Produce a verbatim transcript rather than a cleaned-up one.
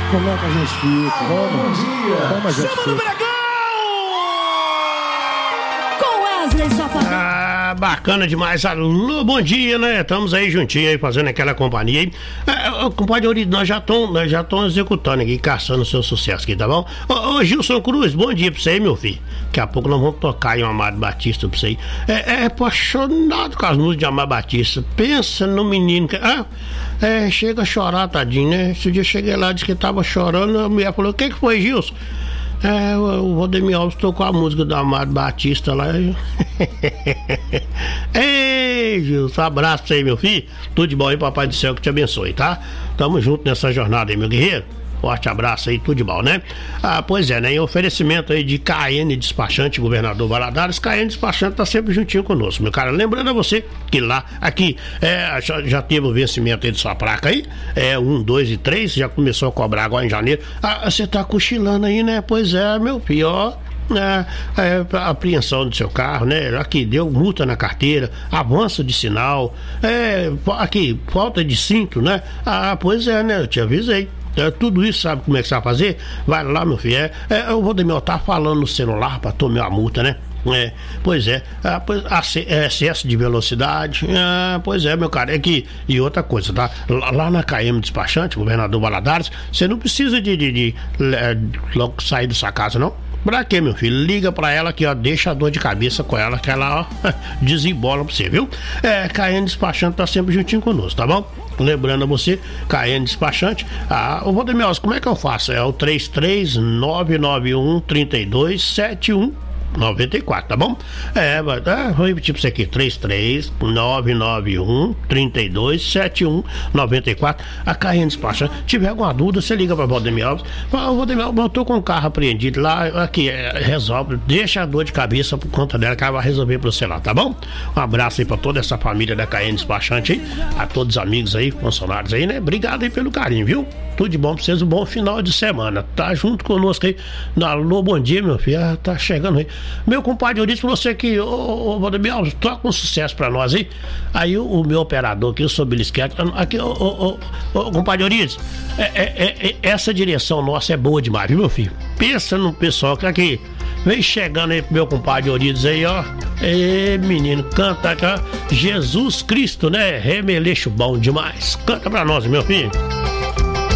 Como é que a gente fica? Como? Bom dia. Como a gente Chama fica? no Bragão! Com Wesley Safadão. Ah, bacana demais. Alô, bom dia, né? Estamos aí juntinho aí, fazendo aquela companhia aí. É, compadre Aurido, nós já estamos nós já estamos executando aqui, caçando o seu sucesso aqui, tá bom? Ô, ô, Gilson Cruz, bom dia pra você aí, meu filho. Daqui a pouco nós vamos tocar aí um Amado Batista pra você aí. É, é apaixonado com as músicas de Amado Batista. Pensa no menino que... Ah, é, chega a chorar, tadinho, né? Esse dia eu cheguei lá, disse que tava chorando, a mulher falou, o que que foi, Gilson? É, o Valdemir Alves tocou a música do Amado Batista lá. Ei, Gilson, um abraço pra você, meu filho. Tudo de bom aí, papai do céu, que te abençoe, tá? Tamo junto nessa jornada aí, meu guerreiro. Forte abraço aí, tudo de bom, né? Ah, pois é, né? Em oferecimento aí de K N Despachante, Governador Valadares, K N Despachante tá sempre juntinho conosco, meu cara. Lembrando a você que lá, aqui, é, já, já teve o vencimento aí de sua placa aí, é um, dois e três, já começou a cobrar agora em janeiro. Ah, você tá cochilando aí, né? Pois é, meu filho, ó. É, é, a apreensão do seu carro, né? Aqui deu multa na carteira, avanço de sinal, é, aqui, falta de cinto, né? Ah, pois é, né? Eu te avisei. É, tudo isso, sabe como é que você vai fazer? Vai lá, meu filho. É, é, o Valdemir tá falando no celular pra tomar uma multa, né? É, pois é, ah, pois, excesso de velocidade, ah, pois é, meu cara, é que, e outra coisa, tá? Lá, lá na K M Despachante, Governador Valadares, você não precisa de, de, de, de logo sair da sua casa, não. Pra quê, meu filho? Liga pra ela que, ó, deixa a dor de cabeça com ela, que ela, ó, desembola pra você, viu? É, K N Despachante tá sempre juntinho conosco, tá bom? Lembrando a você, K N Despachante, ah, o Valdemir, como é que eu faço? É o três três nove nove um, três dois sete um noventa e quatro, tá bom? É, é, vou repetir pra você aqui, três três nove nove um, três dois sete um noventa e quatro, a K N Despachante. Se tiver alguma dúvida, você liga pra Valdemir Alves. Fala, Valdemir Alves, eu tô com o carro apreendido lá, aqui, é, resolve, deixa a dor de cabeça por conta dela, que ela vai resolver pra você lá, tá bom? Um abraço aí pra toda essa família da K N Despachante aí, a todos os amigos aí, funcionários aí, né? Obrigado aí pelo carinho, viu? Tudo de bom pra vocês, um bom final de semana. Tá junto conosco aí. Alô, bom dia, meu filho. Ah, tá chegando aí. Meu compadre, eu disse pra você que, ô, ô Valdemir Alves, toca um sucesso pra nós aí. Aí o, o meu operador aqui, o seu Belisquete, aqui, ô, ô, ô, ô, compadre Eurides, é, é, é, essa direção nossa é boa demais, viu, meu filho? Pensa no pessoal que aqui vem chegando aí pro meu compadre Eurides aí, ó. Ê, menino, canta aqui, ó. Jesus Cristo, né? Remeleixo bom demais. Canta pra nós, meu filho.